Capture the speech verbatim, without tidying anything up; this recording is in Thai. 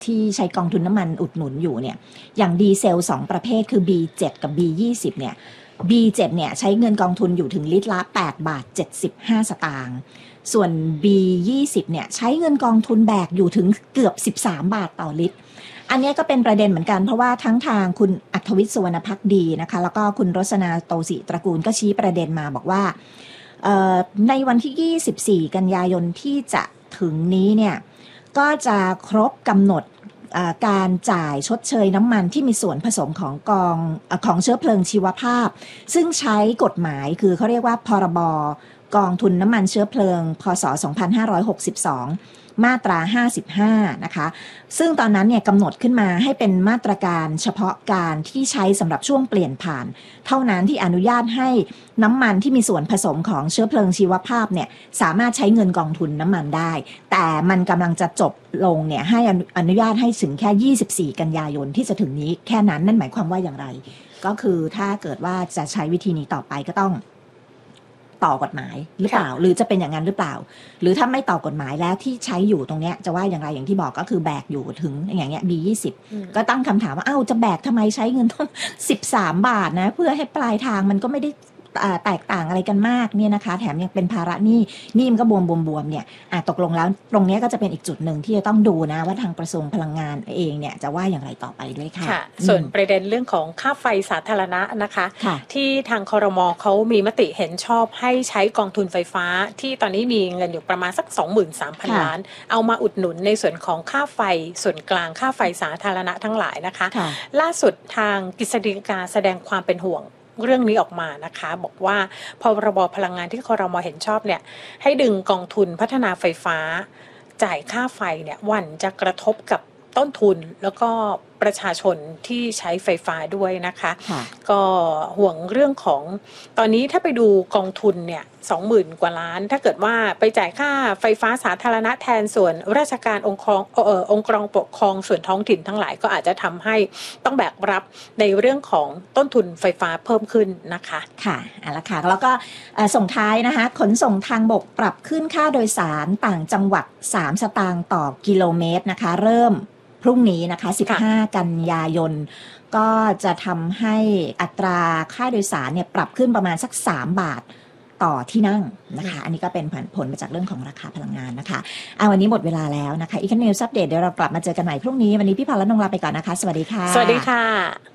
ที่ใช้กองทุนน้ำมันอุดหนุนอยู่เนี่ยอย่างดีเซลสองประเภทคือ บี เจ็ด กับ บี ยี่สิบ เนี่ย บี เจ็ด เนี่ยใช้เงินกองทุนอยู่ถึงลิตรละแปดบาทเจ็ดสิบห้าสตางค์ส่วน บี ยี่สิบ เนี่ยใช้เงินกองทุนแบกอยู่ถึงเกือบสิบสามบาทต่อลิตรอันนี้ก็เป็นประเด็นเหมือนกันเพราะว่าทั้งทางคุณอัธวิทย์ สุวรรณภักดีนะคะแล้วก็คุณรสนาโตศิตระกูลก็ชี้ประเด็นมาบอกว่าในวันที่ยี่สิบสี่กันยายนที่จะถึงนี้เนี่ยก็จะครบกำหนดการจ่ายชดเชยน้ำมันที่มีส่วนผสมของกองของเชื้อเพลิงชีวภาพซึ่งใช้กฎหมายคือเขาเรียกว่าพรบกองทุนน้ำมันเชื้อเพลิงพ.ศ. สองพันห้าร้อยหกสิบสองมาตราห้าสิบห้านะคะซึ่งตอนนั้นเนี่ยกำหนดขึ้นมาให้เป็นมาตรการเฉพาะการที่ใช้สำหรับช่วงเปลี่ยนผ่านเท่านั้นที่อนุญาตให้น้ำมันที่มีส่วนผสมของเชื้อเพลิงชีวภาพเนี่ยสามารถใช้เงินกองทุนน้ำมันได้แต่มันกำลังจะจบลงเนี่ยให้อนุญาตให้ถึงแค่ยี่สิบสี่กันยายนที่จะถึงนี้แค่นั้นนั่นหมายความว่าอย่างไรก็คือถ้าเกิดว่าจะใช้วิธีนี้ต่อไปก็ต้องต่อกฎหมายหรือเปล่าหรือจะเป็นอย่างนั้นหรือเปล่าหรือถ้าไม่ต่อกฎหมายแล้วที่ใช้อยู่ตรงเนี้ยจะว่าอย่างไรอย่างที่บอกก็คือแบกอยู่ถึงอย่างเงี้ย บี ยี่สิบ ก็ตั้งคำถามว่าอ้าวจะแบกทำไมใช้เงินต้องสิบสามบาทนะเพื่อให้ปลายทางมันก็ไม่ได้แตกต่างอะไรกันมากเนี่ยนะคะแถมยังเป็นภาระหนี้หนี้มันก็บวมบวมเนี่ยตกลงแล้วตรงนี้ก็จะเป็นอีกจุดหนึ่งที่จะต้องดูนะว่าทางกระทรวงพลังงานเองเนี่ยจะว่าอย่างไรต่อไปด้วยค่ะส่วนประเด็นเรื่องของค่าไฟสาธารณะนะคะที่ทางครม.เขามีมติเห็นชอบให้ใช้กองทุนไฟฟ้าที่ตอนนี้มีเงินอยู่ประมาณสัก สองหมื่นสามพัน ล้านเอามาอุดหนุนในส่วนของค่าไฟส่วนกลางค่าไฟสาธารณะทั้งหลายนะคะล่าสุดทางกฤษฎีกาแสดงความเป็นห่วงเรื่องนี้ออกมานะคะบอกว่าพรบพลังงานที่ครม.เห็นชอบเนี่ยให้ดึงกองทุนพัฒนาไฟฟ้าจ่ายค่าไฟเนี่ยวันจะกระทบกับต้นทุนแล้วก็ประชาชนที่ใช้ไฟฟ้าด้วยนะคะก็ห่วงเรื่องของตอนนี้ถ้าไปดูกองทุนเนี่ยสองหมื่นกว่าล้านถ้าเกิดว่าไปจ่ายค่าไฟฟ้าสาธารณะแทนส่วนราชการองค์กรเอ่อองค์กรปกครองส่วนท้องถิ่นทั้งหลายก็อาจจะทำให้ต้องแบกรับในเรื่องของต้นทุนไฟฟ้าเพิ่มขึ้นนะคะค่ะเอาละค่ะแล้วก็ส่งท้ายนะคะขนส่งทางบกปรับขึ้นค่าโดยสารต่างจังหวัดสามสตางค์ต่อกิโลเมตรนะคะเริ่มพรุ่งนี้นะคะสิบห้ากันยายนก็จะทำให้อัตราค่าโดยสารเนี่ยปรับขึ้นประมาณสักสามบาทต่อที่นั่งนะคะอันนี้ก็เป็นผลมาจากเรื่องของราคาพลังงานนะคะเอาวันนี้หมดเวลาแล้วนะคะอีกนิวส์อัปเดตเดี๋ยวเรากลับมาเจอกันใหม่พรุ่งนี้วันนี้พี่พรและนงลาไปก่อนนะคะสวัสดีค่ะสวัสดีค่ะ